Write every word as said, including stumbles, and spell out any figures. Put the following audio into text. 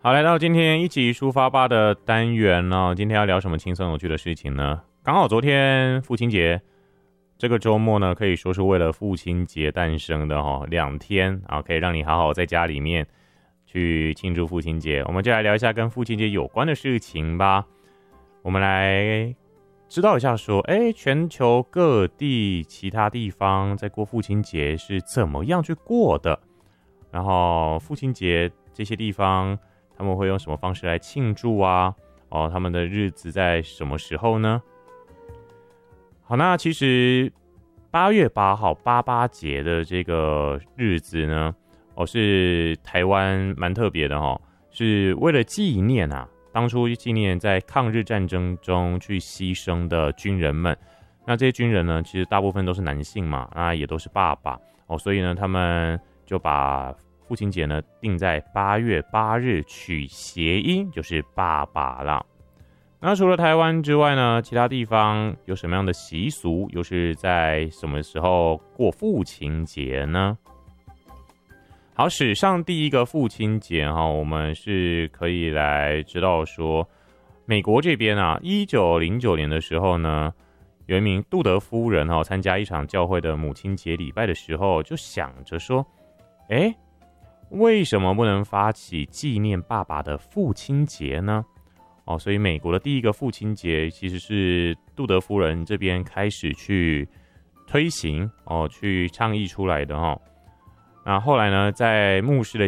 好，来到今天一起抒发吧的单元哦。今天要聊什么轻松有趣的事情呢？刚好昨天父亲节，这个周末呢可以说是为了父亲节诞生的哦，两天啊，可以让你好好在家里面去庆祝父亲节。我们就来聊一下跟父亲节有关的事情吧。我们来知道一下说，哎，全球各地其他地方在过父亲节是怎么样去过的？然后父亲节这些地方他们会用什么方式来庆祝啊？哦，他们的日子在什么时候呢？好，那其实八月八号八八节的这个日子呢，哦，是台湾蛮特别的哦，是为了纪念啊，当初纪念在抗日战争中去牺牲的军人们。那这些军人呢，其实大部分都是男性嘛，那也都是爸爸哦，所以呢，他们就把父亲节呢定在八月八日，取谐音就是爸爸啦。那除了台湾之外呢，其他地方有什么样的习俗，又是在什么时候过父亲节呢？好，史上第一个父亲节哈，我们是可以来知道说，美国这边啊，一九零九年的时候呢，有一名杜德夫人哈，参加一场教会的母亲节礼拜的时候，就想着说，哎，为什么不能发起纪念爸爸的父亲节呢？哦，所以美国的第一个父亲节其实是杜德夫人这边开始去推行哦，去倡议出来的哈、哦。那后来呢，在牧师的